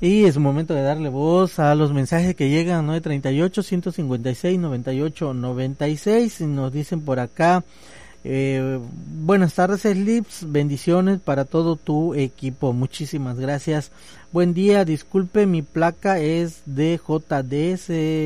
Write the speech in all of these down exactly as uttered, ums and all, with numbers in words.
Y es momento de darle voz a los mensajes que llegan, nueve treinta y ocho, ciento cincuenta y seis, noventa y ocho noventa y seis, y nos dicen por acá, eh, buenas tardes Slips, bendiciones para todo tu equipo, muchísimas gracias, buen día, disculpe, mi placa es D J D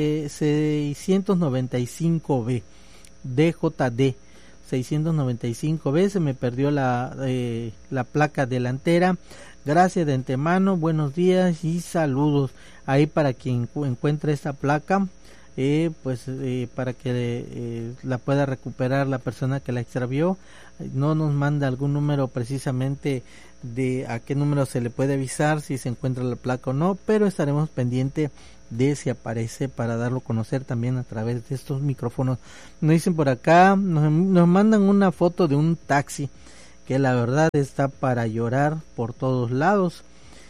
seiscientos noventa y cinco B, D J D seiscientos noventa y cinco B, se me perdió la, eh, la placa delantera. Gracias de antemano, buenos días y saludos ahí para quien encuentre esta placa, eh, pues eh, para que eh, la pueda recuperar la persona que la extravió. No nos manda algún número precisamente de a qué número se le puede avisar si se encuentra la placa o no, pero estaremos pendientes de si aparece para darlo a conocer también a través de estos micrófonos. Nos dicen por acá, nos, nos mandan una foto de un taxi que la verdad está para llorar por todos lados,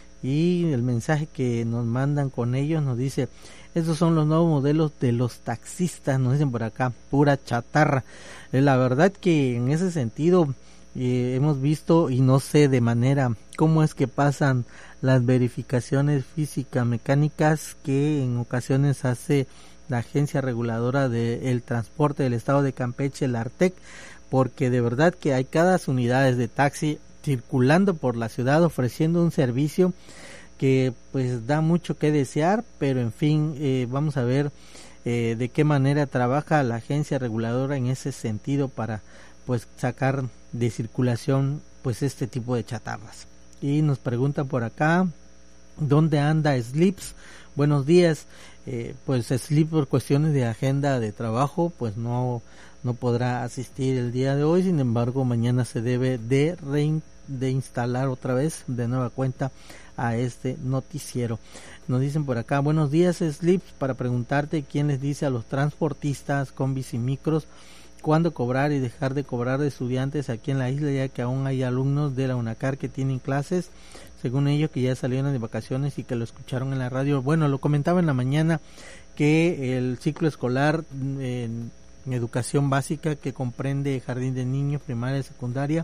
y el mensaje que nos mandan con ellos nos dice, estos son los nuevos modelos de los taxistas, nos dicen por acá, pura chatarra. Eh, la verdad que en ese sentido eh, hemos visto, y no sé de manera cómo es que pasan las verificaciones físicas mecánicas que en ocasiones hace la agencia reguladora del transporte del estado de Campeche, la ARTEC, porque de verdad que hay cada unidades de taxi circulando por la ciudad ofreciendo un servicio que pues da mucho que desear, pero en fin, eh, vamos a ver eh, de qué manera trabaja la agencia reguladora en ese sentido para pues sacar de circulación pues este tipo de chatarras. Y nos pregunta por acá, ¿dónde anda Slips? Buenos días, eh, pues Slips por cuestiones de agenda de trabajo pues no no podrá asistir el día de hoy, sin embargo mañana se debe de, rein, de instalar otra vez de nueva cuenta a este noticiero. Nos dicen por acá, buenos días Slips, para preguntarte quién les dice a los transportistas, combis y micros cuándo cobrar y dejar de cobrar de estudiantes aquí en la isla, ya que aún hay alumnos de la UNACAR que tienen clases, según ellos que ya salieron de vacaciones y que lo escucharon en la radio. Bueno, lo comentaba en la mañana que el ciclo escolar en educación básica, que comprende jardín de niños, primaria y secundaria,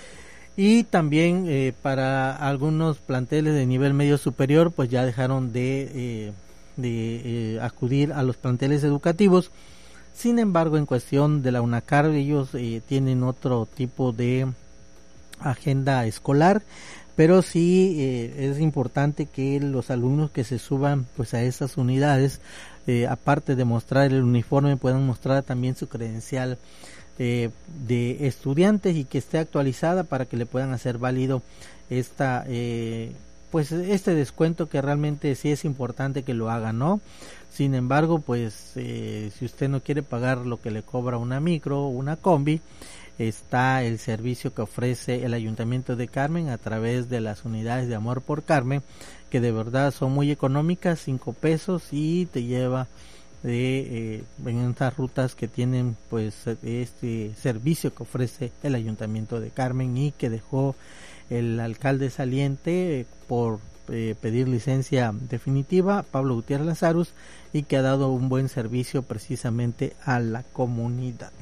y también eh, para algunos planteles de nivel medio superior pues ya dejaron de, eh, de eh, acudir a los planteles educativos. Sin embargo, en cuestión de la UNACAR, ellos eh, tienen otro tipo de agenda escolar, pero sí eh, es importante que los alumnos que se suban pues a esas unidades, eh, aparte de mostrar el uniforme, puedan mostrar también su credencial eh, de estudiantes y que esté actualizada para que le puedan hacer válido esta eh, pues este descuento, que realmente sí es importante que lo hagan, ¿no? Sin embargo, pues eh, si usted no quiere pagar lo que le cobra una micro o una combi, está el servicio que ofrece el Ayuntamiento de Carmen a través de las unidades de Amor por Carmen, que de verdad son muy económicas, cinco pesos, y te lleva de eh, en estas rutas que tienen pues este servicio que ofrece el Ayuntamiento de Carmen y que dejó el alcalde saliente eh, por eh, pedir licencia definitiva, Pablo Gutiérrez Lazarus, y que ha dado un buen servicio precisamente a la comunidad.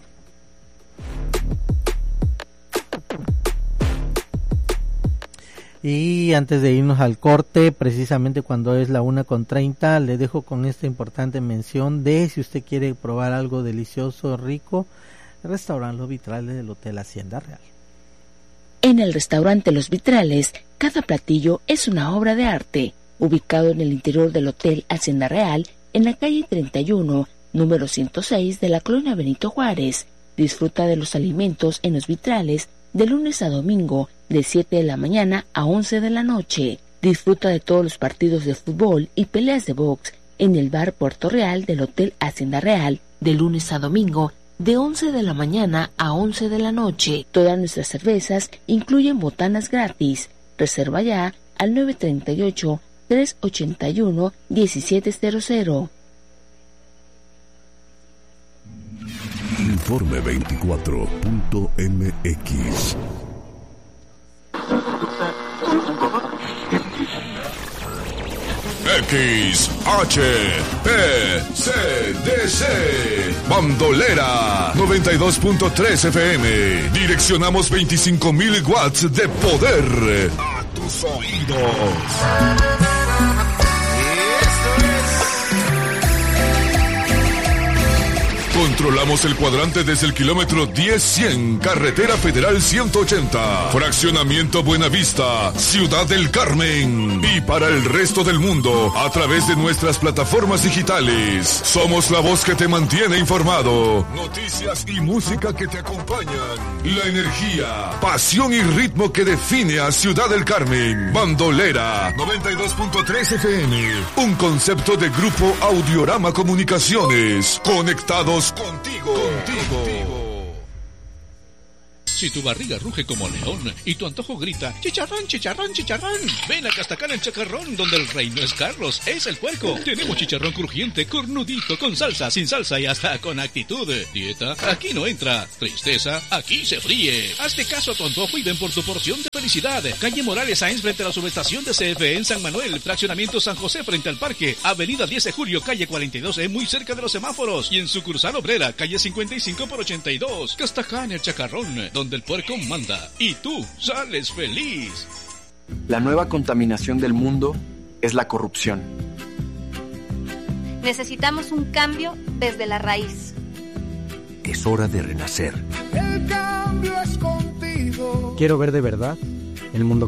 Y antes de irnos al corte, precisamente cuando es la una con treinta, le dejo con esta importante mención de, si usted quiere probar algo delicioso, rico, restaurante Los Vitrales del Hotel Hacienda Real. En el restaurante Los Vitrales, cada platillo es una obra de arte, ubicado en el interior del Hotel Hacienda Real, en la calle treinta y uno, número ciento seis de la colonia Benito Juárez. Disfruta de los alimentos en Los Vitrales de lunes a domingo, de siete de la mañana a once de la noche. Disfruta de todos los partidos de fútbol y peleas de box en el bar Puerto Real del Hotel Hacienda Real, de lunes a domingo, de once de la mañana a once de la noche. Todas nuestras cervezas incluyen botanas gratis. Reserva ya al nueve treinta y ocho, tres ochenta y uno, diecisiete cero cero. Informe veinticuatro punto m x. X H P C D C Bandolera noventa y dos punto tres F M. Direccionamos veinticinco mil watts de poder a tus oídos. Controlamos el cuadrante desde el kilómetro diez cien, Carretera Federal ciento ochenta, Fraccionamiento Buenavista, Ciudad del Carmen. Y para el resto del mundo, a través de nuestras plataformas digitales. Somos la voz que te mantiene informado. Noticias y música que te acompañan. La energía, pasión y ritmo que define a Ciudad del Carmen. Bandolera noventa y dos punto tres F M. Un concepto de Grupo Audiorama Comunicaciones. Conectados contigo. Contigo. Si tu barriga ruge como león y tu antojo grita chicharrón, chicharrón, chicharrón, ven a Castacán el Chacarrón, donde el rey no es Carlos, es el puerco. Tenemos chicharrón crujiente, cornudito, con salsa, sin salsa y hasta con actitud. Dieta, aquí no entra. Tristeza, aquí se fríe. Hazte caso a tu antojo y ven por tu porción de felicidad. Calle Morales Sáenz frente a la subestación de C F E en San Manuel, Fraccionamiento San José frente al parque, Avenida diez de julio, calle cuarenta y dos E, muy cerca de los semáforos, y en sucursal obrera, calle cincuenta y cinco por ochenta y dos. Castacán el Chacarrón, donde el puerco manda y tú sales feliz. La nueva contaminación del mundo es la corrupción. Necesitamos un cambio desde la raíz. Es hora de renacer. El cambio es contigo. Quiero ver de verdad el mundo